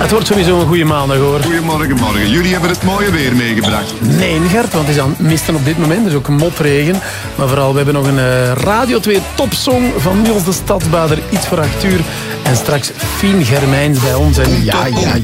het wordt sowieso een goede maandag, hoor. Goedemorgen, morgen. Jullie hebben het mooie weer meegebracht. Nee, Gert, want het is aan het misten op dit moment. Dus ook een motregen. Maar vooral, we hebben nog een Radio 2 topsong van Niels de Stadsbader. Iets voor 8 uur. En straks Fien Germijns bij ons. En ja.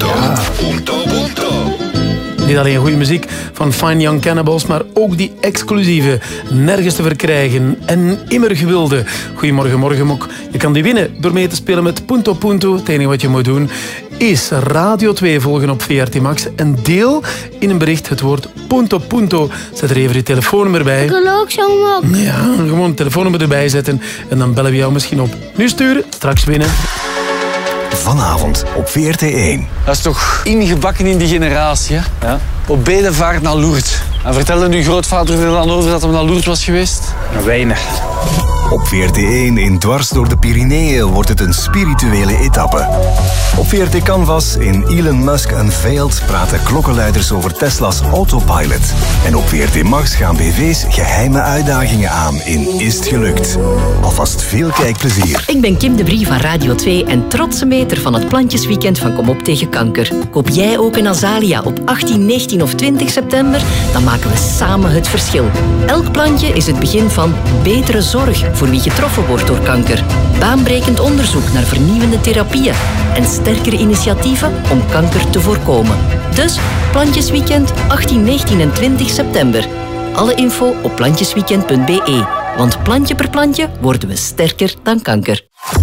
Niet alleen goede muziek van Fine Young Cannibals, maar ook die exclusieve, nergens te verkrijgen en immer gewilde Goedemorgen Morgenmok. Je kan die winnen door mee te spelen met Punto Punto. Het enige wat je moet doen is Radio 2 volgen op VRT Max en deel in een bericht het woord Punto Punto. Zet er even je telefoonnummer bij. Ik wil ook zo'n mok. Ja, gewoon een telefoonnummer erbij zetten en dan bellen we jou misschien op. Nu sturen, straks winnen. Vanavond op VRT1. Dat is toch ingebakken in die generatie, hè? Ja. Op bedevaart naar Lourdes. En vertelde uw grootvader er dan over dat hij naar Lourdes was geweest? Weinig. Op VRT1 in Dwars door de Pyreneeën wordt het een spirituele etappe. Op VRT Canvas in Elon Musk Unveiled praten klokkenluiders over Tesla's Autopilot. En op VRT Max gaan BV's geheime uitdagingen aan in Is het gelukt? Alvast veel kijkplezier. Ik ben Kim de Brie van Radio 2 en trotse meter van het Plantjesweekend van Kom op tegen kanker. Koop jij ook een azalea op 18, 19 of 20 september? Dan maken we samen het verschil. Elk plantje is het begin van betere zorg voor wie getroffen wordt door kanker. Baanbrekend onderzoek naar vernieuwende therapieën en sterkere initiatieven om kanker te voorkomen. Dus Plantjesweekend 18, 19 en 20 september. Alle info op plantjesweekend.be. Want plantje per plantje worden we sterker dan kanker.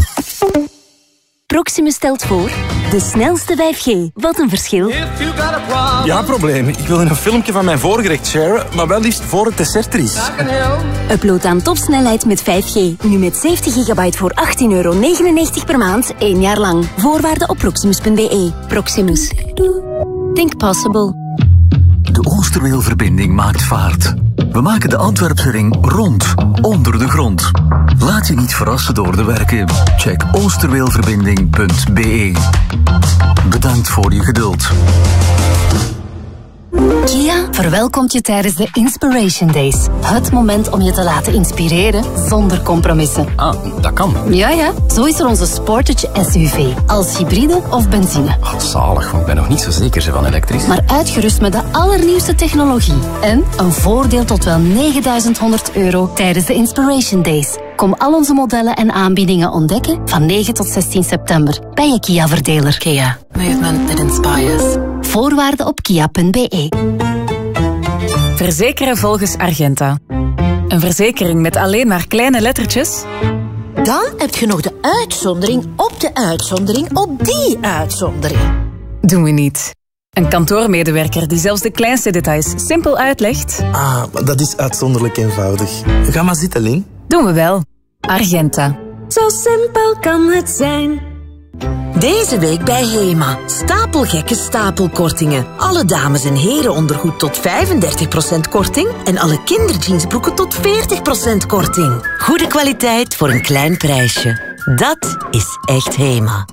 Proximus stelt voor de snelste 5G. Wat een verschil. Ja, probleem. Ik wil een filmpje van mijn voorgerecht sharen, maar wel liefst voor het dessert er is. Upload aan topsnelheid met 5G. Nu met 70 gigabyte voor €18,99 per maand, 1 jaar lang. Voorwaarden op proximus.be. Proximus. Think possible. De Oosterweelverbinding maakt vaart. We maken de Antwerpse ring rond, onder de grond. Laat je niet verrassen door de werken. Check oosterweelverbinding.be. Bedankt voor je geduld. Kia verwelkomt je tijdens de Inspiration Days. Het moment om je te laten inspireren zonder compromissen. Ah, dat kan. Ja. Zo is er onze Sportage SUV. Als hybride of benzine. Oh, zalig, want ik ben nog niet zo zeker van elektrisch. Maar uitgerust met de allernieuwste technologie. En een voordeel tot wel €9.100 tijdens de Inspiration Days. Kom al onze modellen en aanbiedingen ontdekken van 9 tot 16 september bij je Kia-verdeler. Kia. Movement that inspires. Voorwaarden op kia.be. Verzekeren volgens Argenta. Een verzekering met alleen maar kleine lettertjes? Dan heb je nog de uitzondering op de uitzondering op die uitzondering. Doen we niet. Een kantoormedewerker die zelfs de kleinste details simpel uitlegt? Ah, maar dat is uitzonderlijk eenvoudig. Ga maar zitten, Lin. Doen we wel. Argenta. Zo simpel kan het zijn. Deze week bij HEMA. Stapelgekke stapelkortingen. Alle dames- en herenondergoed tot 35% korting. En alle kinderjeansbroeken tot 40% korting. Goede kwaliteit voor een klein prijsje. Dat is echt HEMA.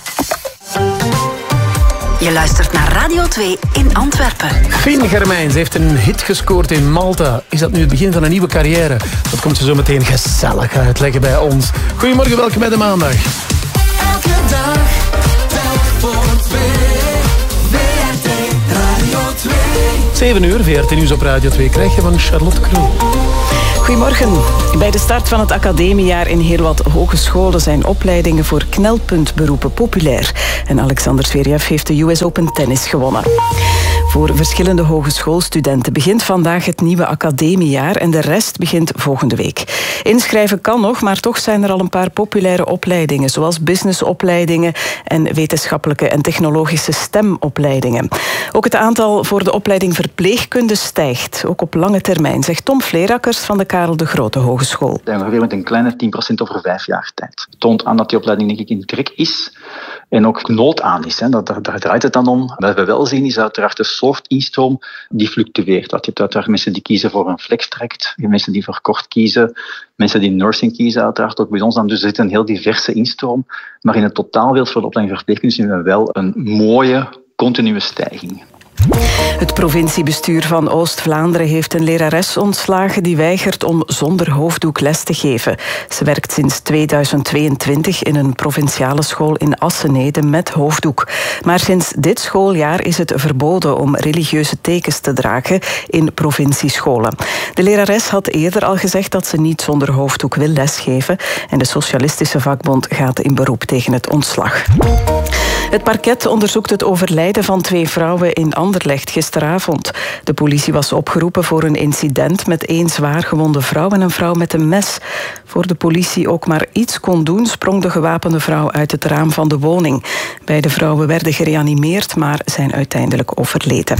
Je luistert naar Radio 2 in Antwerpen. Fien Germijns heeft een hit gescoord in Malta. Is dat nu het begin van een nieuwe carrière? Dat komt ze zo meteen gezellig uitleggen bij ons. Goedemorgen, welkom bij de maandag. Elke dag, telk voor 2. VRT Radio 2. 7 uur, VRT Nieuws op Radio 2 krijg je van Charlotte Kroon. Goedemorgen. Bij de start van het academiejaar in heel wat hogescholen zijn opleidingen voor knelpuntberoepen populair. En Alexander Zverev heeft de US Open Tennis gewonnen. Voor verschillende hogeschoolstudenten begint vandaag het nieuwe academiejaar en de rest begint volgende week. Inschrijven kan nog, maar toch zijn er al een paar populaire opleidingen, zoals businessopleidingen en wetenschappelijke en technologische STEM-opleidingen. Ook het aantal voor de opleiding verpleegkunde stijgt, ook op lange termijn, zegt Tom Vleerakkers van de Karel de Grote Hogeschool. Ongeveer met een kleine 10% over 5 jaar tijd. Het toont aan dat die opleiding denk ik in trek is en ook nood aan is. Hè. Daar draait het dan om. Wat we wel zien is uiteraard de soort instroom die fluctueert. Dat je hebt uiteraard mensen die kiezen voor een flextract, mensen die voor kort kiezen, mensen die nursing kiezen uiteraard ook bij ons. Dus er zit een heel diverse instroom. Maar in het totaalbeeld voor de opleiding verpleegkunde zien we wel een mooie continue stijging. Het provinciebestuur van Oost-Vlaanderen heeft een lerares ontslagen die weigert om zonder hoofddoek les te geven. Ze werkt sinds 2022 in een provinciale school in Assenede met hoofddoek. Maar sinds dit schooljaar is het verboden om religieuze tekens te dragen in provinciescholen. De lerares had eerder al gezegd dat ze niet zonder hoofddoek wil lesgeven en de Socialistische Vakbond gaat in beroep tegen het ontslag. Het parket onderzoekt het overlijden van 2 vrouwen in Anderlecht gisteravond. De politie was opgeroepen voor een incident met 1 zwaargewonde vrouw en een vrouw met een mes. Voor de politie ook maar iets kon doen, sprong de gewapende vrouw uit het raam van de woning. Beide vrouwen werden gereanimeerd, maar zijn uiteindelijk overleden.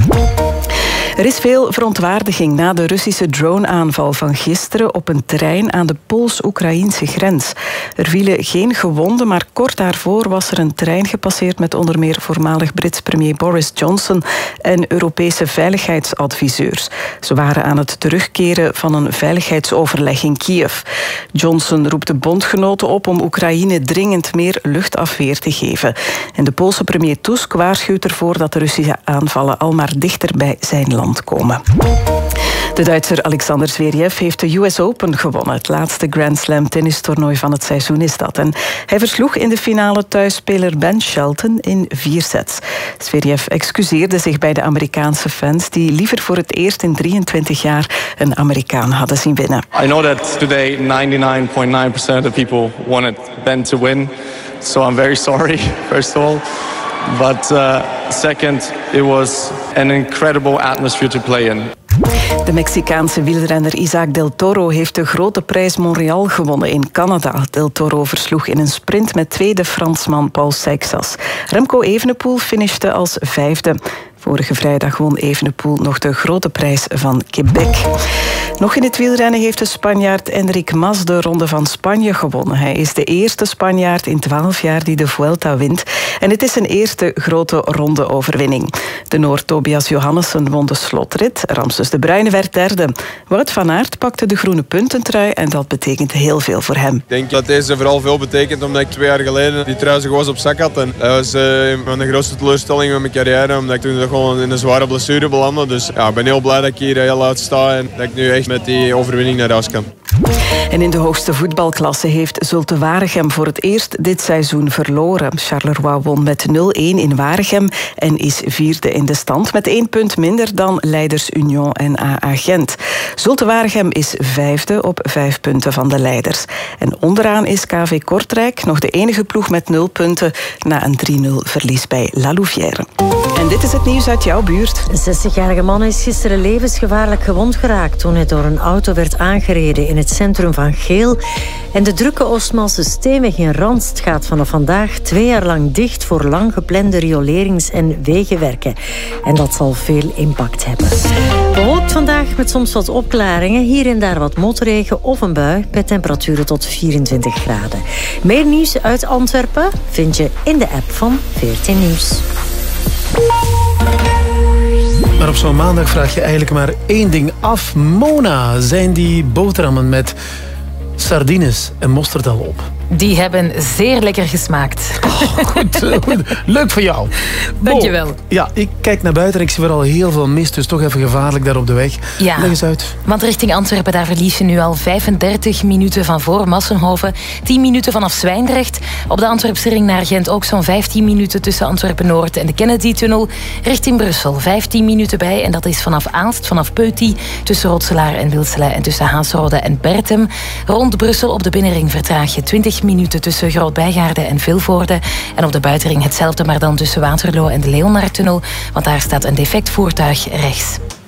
Er is veel verontwaardiging na de Russische drone-aanval van gisteren op een trein aan de Pools-Oekraïnse grens. Er vielen geen gewonden, maar kort daarvoor was er een trein gepasseerd met onder meer voormalig Brits premier Boris Johnson en Europese veiligheidsadviseurs. Ze waren aan het terugkeren van een veiligheidsoverleg in Kiev. Johnson roept de bondgenoten op om Oekraïne dringend meer luchtafweer te geven. En de Poolse premier Tusk waarschuwt ervoor dat de Russische aanvallen al maar dichter bij zijn land komen. De Duitser Alexander Zverev heeft de US Open gewonnen. Het laatste Grand Slam tennistoernooi van het seizoen is dat. En hij versloeg in de finale thuisspeler Ben Shelton in 4 sets. Zverev excuseerde zich bij de Amerikaanse fans die liever voor het eerst in 23 jaar een Amerikaan hadden zien winnen. I know that today 99.9% of the people wanted Ben to win. So I'm very sorry, first of all. But second, it was an incredible atmosphere to play in. De Mexicaanse wielrenner Isaac Del Toro heeft de grote prijs Montreal gewonnen in Canada. Del Toro versloeg in een sprint met tweede Fransman Paul Seixas. Remco Evenepoel finishte als 5e. Vorige vrijdag won Evenepoel nog de grote prijs van Quebec. Nog in het wielrennen heeft de Spanjaard Enric Mas de Ronde van Spanje gewonnen. Hij is de eerste Spanjaard in 12 jaar die de Vuelta wint. En het is zijn eerste grote ronde-overwinning. De Noord Tobias Johannessen won de slotrit. Ramses de Bruyne werd 3e. Wout van Aert pakte de groene puntentrui en dat betekent heel veel voor hem. Ik denk dat deze vooral veel betekent omdat ik 2 jaar geleden die trui zo gewoon op zak had. En dat was mijn grootste teleurstelling met mijn carrière, omdat ik toen gewoon in een zware blessure belandde. Dus ja, ik ben heel blij dat ik hier heel uit sta en dat ik nu echt met die overwinning naar huis kan. En in de hoogste voetbalklasse heeft Zulte Waregem voor het eerst dit seizoen verloren. Charleroi won met 0-1 in Waregem en is 4e in de stand met 1 punt minder dan leiders Union en AA Gent. Zulte Waregem is 5e op 5 punten van de leiders. En onderaan is KV Kortrijk nog de enige ploeg met 0 punten na een 3-0 verlies bij La Louvière. En dit is het nieuws uit jouw buurt. Een 60-jarige man is gisteren levensgevaarlijk gewond geraakt toen hij door een auto werd aangereden in het centrum van Geel. En de drukke Oostmalse Steenweg in Randst gaat vanaf vandaag 2 jaar lang dicht voor lang geplande riolerings- en wegenwerken. En dat zal veel impact hebben. Bewolkt vandaag met soms wat opklaringen, hier en daar wat motregen of een bui bij temperaturen tot 24 graden. Meer nieuws uit Antwerpen vind je in de app van VRT Nieuws. Maar op zo'n maandag vraag je eigenlijk maar 1 ding af. Mona, zijn die boterhammen met sardines en mosterd al op? Die hebben zeer lekker gesmaakt. Oh, goed. Leuk voor jou. Dankjewel. Ja, ik kijk naar buiten en ik zie vooral heel veel mist, dus toch even gevaarlijk daar op de weg. Ja, leg eens uit. Want richting Antwerpen, daar verlies je nu al 35 minuten van voor Massenhoven, 10 minuten vanaf Zwijndrecht. Op de Antwerpse ring naar Gent ook zo'n 15 minuten tussen Antwerpen-Noord en de Kennedy-tunnel. Richting Brussel 15 minuten bij en dat is vanaf Aalst, vanaf Peuty, tussen Rotselaar en Wilsele en tussen Haasrode en Bertem. Rond Brussel op de binnenring vertraag je 20 minuten tussen Groot-Bijgaarde en Vilvoorde. En op de buitenring hetzelfde, maar dan tussen Waterloo en de Leonardtunnel, want daar staat een defect voertuig rechts.